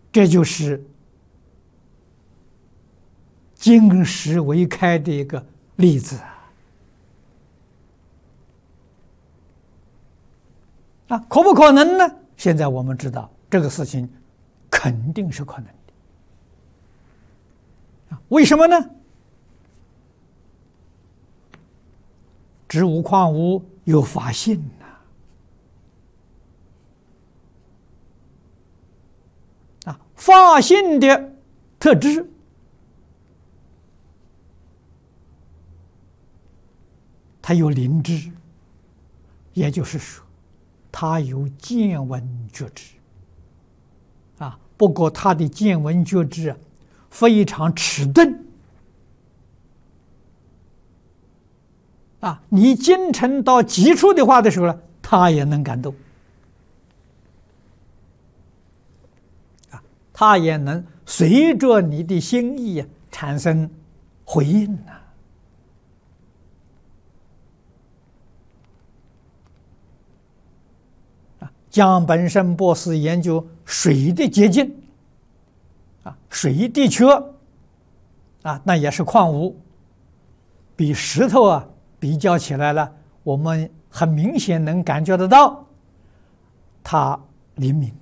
这就是金石为开的一个例子啊！可不可能呢？现在我们知道这个事情肯定是可能的啊！为什么呢？植物矿物有法性啊，法性的特质，它有灵知，也就是说，它有见闻觉知啊。不过，它的见闻觉知非常迟钝啊。你精诚到极处的话的时候呢，它也能感动啊，它也能随着你的心意产生回应江本胜博士研究水的结晶啊，水的确啊，那也是矿物，比石头比较起来了，我们很明显能感觉得到它灵敏